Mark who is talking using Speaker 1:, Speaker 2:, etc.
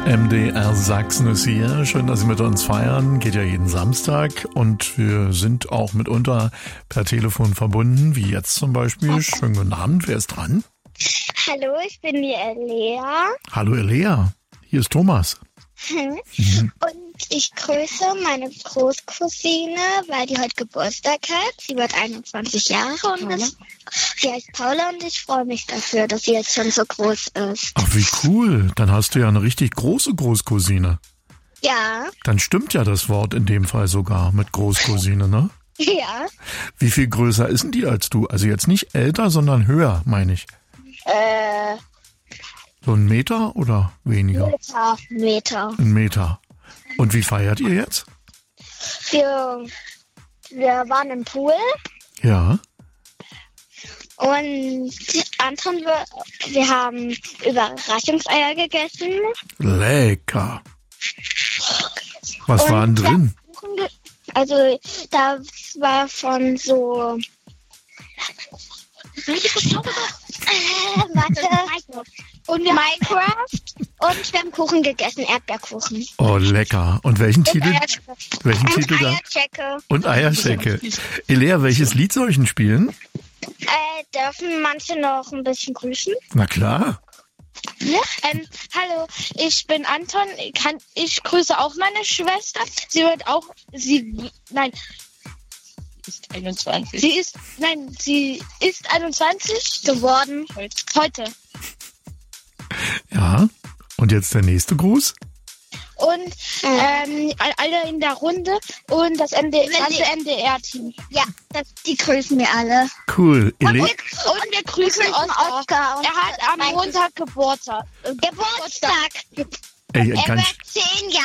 Speaker 1: MDR Sachsen ist hier. Schön, dass Sie mit uns feiern. Geht ja jeden Samstag. Und wir sind auch mitunter per Telefon verbunden, wie jetzt zum Beispiel. Schönen guten Abend. Wer ist dran?
Speaker 2: Hallo, ich bin die Elea.
Speaker 1: Hallo Elea. Hier ist Thomas.
Speaker 2: Und ich grüße meine Großcousine, weil die heute Geburtstag hat. Sie wird 21 Jahre und sie heißt Paula und ich freue mich dafür, dass sie jetzt schon so groß ist.
Speaker 1: Ach, wie cool. Dann hast du ja eine richtig große Großcousine.
Speaker 2: Ja.
Speaker 1: Dann stimmt ja das Wort in dem Fall sogar mit Großcousine, ne?
Speaker 2: Ja.
Speaker 1: Wie viel größer ist denn die als du? Also jetzt nicht älter, sondern höher, meine ich. So 1 Meter oder weniger?
Speaker 2: Meter.
Speaker 1: 1 Meter. Und wie feiert ihr jetzt?
Speaker 2: Wir waren im Pool
Speaker 1: Ja.
Speaker 2: und Anton, wir haben Überraschungseier gegessen.
Speaker 1: Lecker. Was war denn drin?
Speaker 2: Also da war von so... Und Minecraft und wir haben Kuchen gegessen, Erdbeerkuchen.
Speaker 1: Oh, lecker. Und welchen Titel da?
Speaker 2: Eierchecke.
Speaker 1: Und Eierschecke. Elea, welches Lied soll ich denn spielen?
Speaker 2: Dürfen manche noch ein bisschen grüßen?
Speaker 1: Na klar.
Speaker 2: Ja. Hallo, ich bin Anton. Ich grüße auch meine Schwester. Sie ist 21. Sie ist 21 geworden. Heute.
Speaker 1: Ja. Und jetzt der nächste Gruß?
Speaker 2: Und alle in der Runde und das ganze MDR-Team. Ja, die grüßen wir alle.
Speaker 1: Cool.
Speaker 2: Und wir grüßen Oskar. Er hat am Montag Geburtstag.
Speaker 1: Ey,
Speaker 2: Er wird 10 Jahre.